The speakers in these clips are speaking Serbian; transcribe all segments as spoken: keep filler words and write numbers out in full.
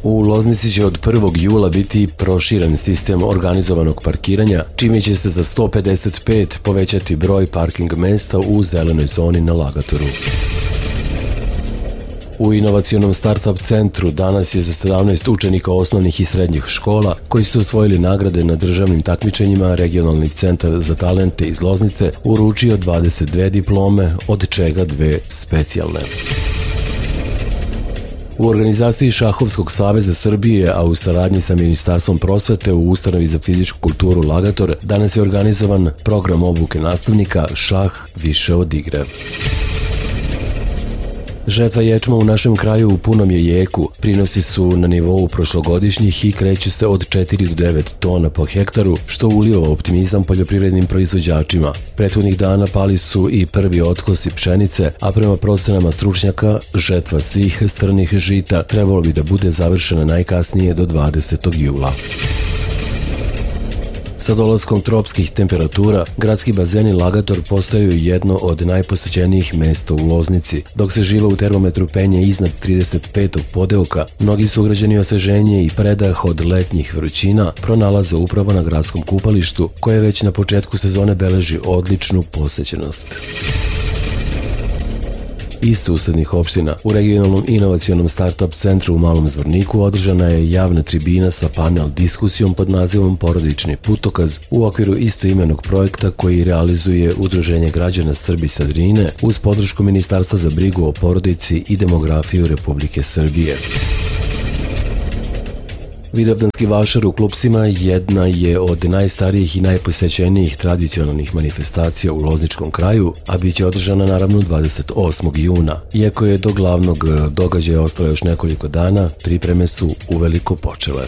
U Loznici će od prvog jula biti proširen sistem organizovanog parkiranja, čime će se za sto pedeset pet povećati broj parking mesta u zelenoj zoni na Lagatoru. U inovacionom startup centru danas je za sedamnaest učenika osnovnih i srednjih škola koji su osvojili nagrade na državnim takmičenjima Regionalni centar za talente iz Loznice uručio dvadeset dve diplome, od čega dve specijalne. U organizaciji Šahovskog saveza Srbije, a u saradnji sa Ministarstvom prosvete u Ustanovi za fizičku kulturu Lagator, danas je organizovan program obuke nastavnika Šah više od igre. Žetva ječma u našem kraju u punom je jeku, prinosi su na nivou prošlogodišnjih i kreću se od četiri do devet tona po hektaru, što ulijeva optimizam poljoprivrednim proizvođačima. Prethodnih dana pali su i prvi otkosi pšenice, a prema procenama stručnjaka, žetva svih strnih žita trebalo bi da bude završena najkasnije do dvadesetog jula. Sa dolaskom tropskih temperatura, gradski bazeni Lagator postaju jedno od najposećenijih mesta u Loznici. Dok se živa u termometru penje iznad trideset petog podeoka, mnogi sugrađani osveženje i predah od letnjih vrućina pronalaze upravo na gradskom kupalištu, koje već na početku sezone beleži odličnu posećenost. Iz susednih opština, u regionalnom inovacionom startup centru u Malom Zvorniku održana je javna tribina sa panel diskusijom pod nazivom Porodični putokaz u okviru istoimenog projekta koji realizuje Udruženje građana Srbi sa Drine uz podršku Ministarstva za brigu o porodici i demografiju Republike Srbije. Vidovdanski vašar u Klupsima jedna je od najstarijih i najposećenijih tradicionalnih manifestacija u Lozničkom kraju, a bit će održana naravno dvadeset osmog juna. Iako je do glavnog događaja ostalo još nekoliko dana, pripreme su uveliko počele.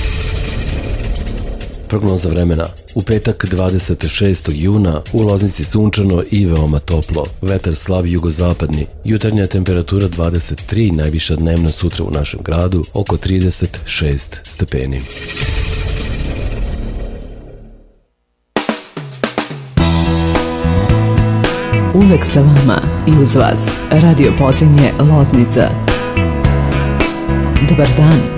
Prognoza vremena. U petak dvadeset šestog juna u Loznici sunčano i veoma toplo. Vetar slab jugozapadni. Jutarnja temperatura dvadeset tri, najviša dnevna sutra u našem gradu oko trideset šest stepeni. Uvek sa vama i uz vas Radio Podrinje Loznica. Dobar dan.